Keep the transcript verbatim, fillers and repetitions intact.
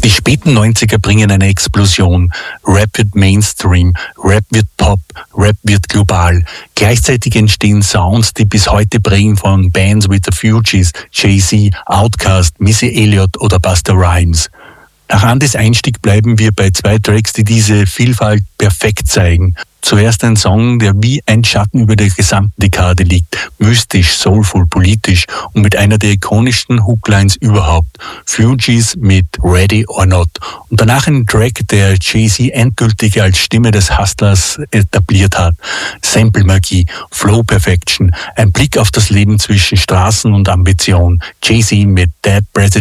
Die späten neunziger bringen eine Explosion. Rap wird Mainstream, Rap wird Pop, Rap wird global. Gleichzeitig entstehen Sounds, die bis heute prägen, von Bands wie The Fugees, Jay-Z, Outkast, Missy Elliott oder Busta Rhymes. Nach Andys Einstieg bleiben wir bei zwei Tracks, die diese Vielfalt perfekt zeigen. Zuerst ein Song, der wie ein Schatten über der gesamten Dekade liegt. Mystisch, soulful, politisch und mit einer der ikonischsten Hooklines überhaupt. Fugees mit Ready or Not. Und danach ein Track, der Jay-Z endgültig als Stimme des Hustlers etabliert hat. Sample-Magie, Flow-Perfection, ein Blick auf das Leben zwischen Straßen und Ambition. Jay-Z mit Dead President